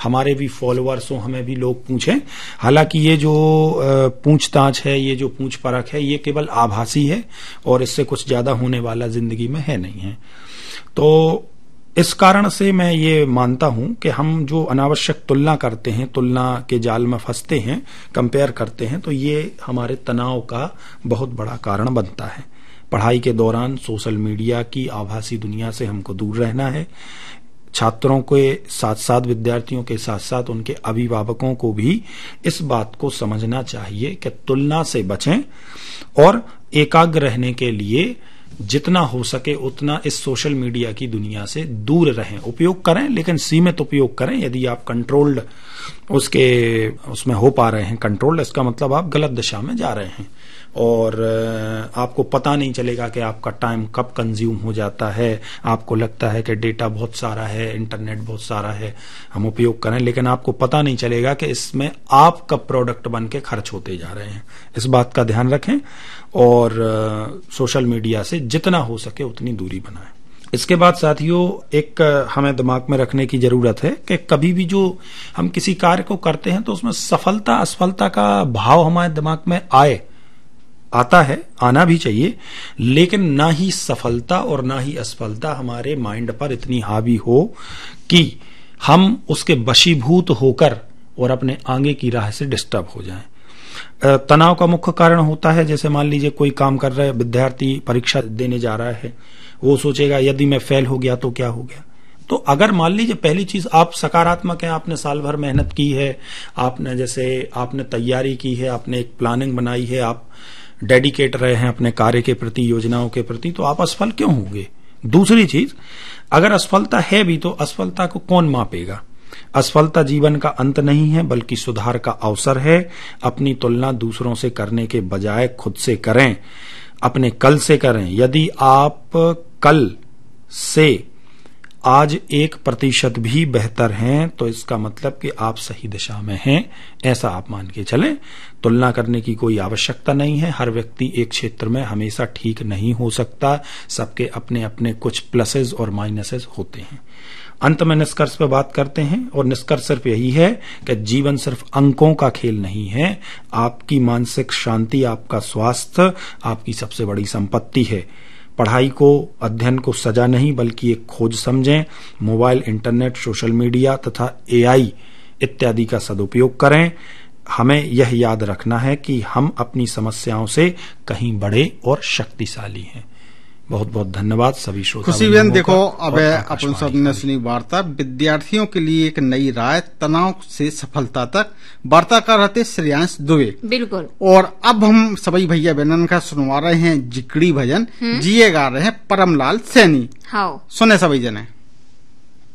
हमारे भी फॉलोअर्स हो, हमें भी लोग पूछें। हालांकि ये जो पूछताछ है, ये जो पूछ परख है, ये केवल आभासी है और इससे कुछ ज्यादा होने वाला जिंदगी में है नहीं है। तो इस कारण से मैं ये मानता हूं कि हम जो अनावश्यक तुलना करते हैं, तुलना के जाल में फंसते हैं, कंपेयर करते हैं, तो ये हमारे तनाव का बहुत बड़ा कारण बनता है। पढ़ाई के दौरान सोशल मीडिया की आभासी दुनिया से हमको दूर रहना है। छात्रों के साथ साथ, विद्यार्थियों के साथ साथ उनके अभिभावकों को भी इस बात को समझना चाहिए कि तुलना से बचें और एकाग्र रहने के लिए जितना हो सके उतना इस सोशल मीडिया की दुनिया से दूर रहें। उपयोग करें लेकिन सीमित उपयोग करें। यदि आप कंट्रोल्ड उसमें हो पा रहे हैं कंट्रोल्ड, इसका मतलब आप गलत दिशा में जा रहे हैं और आपको पता नहीं चलेगा कि आपका टाइम कब कंज्यूम हो जाता है। आपको लगता है कि डेटा बहुत सारा है, इंटरनेट बहुत सारा है, हम उपयोग करें, लेकिन आपको पता नहीं चलेगा कि इसमें आप कब प्रोडक्ट बन के खर्च होते जा रहे हैं। इस बात का ध्यान रखें और सोशल मीडिया से जितना हो सके उतनी दूरी बनाएं। इसके बाद साथियों, एक हमें दिमाग में रखने की जरूरत है कि कभी भी जो हम किसी कार्य को करते हैं तो उसमें सफलता असफलता का भाव हमारे दिमाग में आता है, आना भी चाहिए, लेकिन ना ही सफलता और ना ही असफलता हमारे माइंड पर इतनी हावी हो कि हम उसके वशीभूत होकर और अपने आगे की राह से डिस्टर्ब हो जाएं। तनाव का मुख्य कारण होता है, जैसे मान लीजिए कोई काम कर रहा है, विद्यार्थी परीक्षा देने जा रहा है, वो सोचेगा यदि मैं फेल हो गया तो क्या हो गया। तो अगर मान लीजिए पहली चीज आप सकारात्मक है, आपने साल भर मेहनत की है, आपने तैयारी की है, आपने एक प्लानिंग बनाई है, आप डेडिकेट रहे हैं अपने कार्य के प्रति, योजनाओं के प्रति, तो आप असफल क्यों होंगे। दूसरी चीज, अगर असफलता है भी तो असफलता को कौन मापेगा। असफलता जीवन का अंत नहीं है बल्कि सुधार का अवसर है। अपनी तुलना दूसरों से करने के बजाय खुद से करें, अपने कल से करें। यदि आप कल से आज 1% भी बेहतर हैं तो इसका मतलब कि आप सही दिशा में हैं, ऐसा आप मान के चलें। तुलना करने की कोई आवश्यकता नहीं है। हर व्यक्ति एक क्षेत्र में हमेशा ठीक नहीं हो सकता। सबके अपने अपने कुछ प्लसेस और माइनसेस होते हैं। अंत में निष्कर्ष पर बात करते हैं और निष्कर्ष सिर्फ यही है कि जीवन सिर्फ अंकों का खेल नहीं है। आपकी मानसिक शांति, आपका स्वास्थ्य आपकी सबसे बड़ी संपत्ति है। पढ़ाई को, अध्ययन को सजा नहीं बल्कि एक खोज समझें। मोबाइल, इंटरनेट, सोशल मीडिया तथा AI इत्यादि का सदुपयोग करें। हमें यह याद रखना है कि हम अपनी समस्याओं से कहीं बड़े और शक्तिशाली हैं। बहुत बहुत धन्यवाद सभी श्रोता। खुशी बहन, देखो अब अपन सबने सुनी वार्ता। विद्यार्थियों के लिए एक नई राय, तनाव से सफलता तक। वार्ताकार रहते श्रेयांश दुबे। बिल्कुल। और अब हम सभी भैया बहनन का सुनवा रहे हैं जिकड़ी भजन। जिए गा रहे हैं परमलाल सैनी। हाँ, सुने सभी जने।